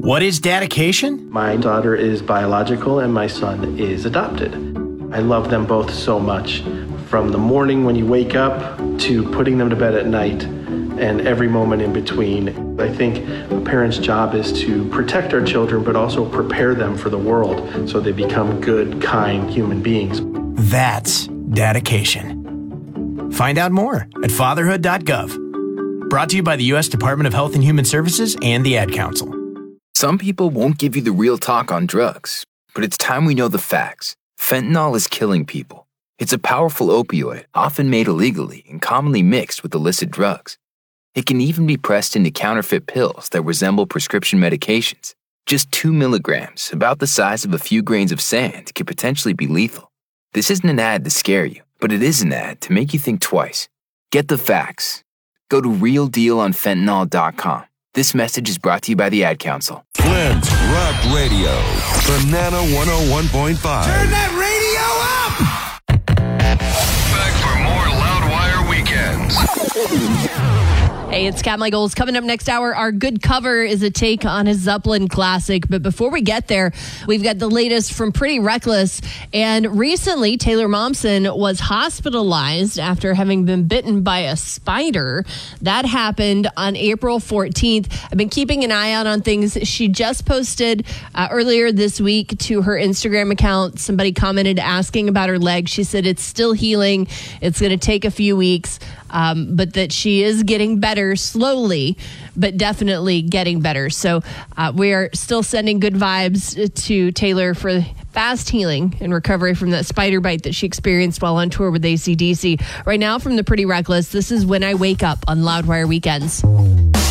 What is dedication? My daughter is biological and my son is adopted. I love them both so much. From the morning when you wake up to putting them to bed at night and every moment in between. I think a parent's job is to protect our children, but also prepare them for the world so they become good, kind human beings. That's dedication. Find out more at fatherhood.gov. Brought to you by the U.S. Department of Health and Human Services and the Ad Council. Some people won't give you the real talk on drugs, but it's time we know the facts. Fentanyl is killing people. It's a powerful opioid, often made illegally and commonly mixed with illicit drugs. It can even be pressed into counterfeit pills that resemble prescription medications. Just 2 milligrams, about the size of a few grains of sand, could potentially be lethal. This isn't an ad to scare you, but it is an ad to make you think twice. Get the facts. Go to realdealonfentanyl.com. This message is brought to you by the Ad Council. Flint's Rock Radio, Banana 101.5. Turn that radio up! Back for more Loudwire Weekends. Hey, it's Kat Michaels. Coming up next hour, our good cover is a take on his Zeppelin classic. But before we get there, we've got the latest from Pretty Reckless. And recently, Taylor Momsen was hospitalized after having been bitten by a spider. That happened on April 14th. I've been keeping an eye out on things. She just posted earlier this week to her Instagram account. Somebody commented asking about her leg. She said it's still healing. It's going to take a few weeks. But that she is getting better slowly, but definitely getting better. So we are still sending good vibes to Taylor for fast healing and recovery from that spider bite that she experienced while on tour with AC/DC. Right now from the Pretty Reckless, this is When I Wake Up on Loudwire Weekends.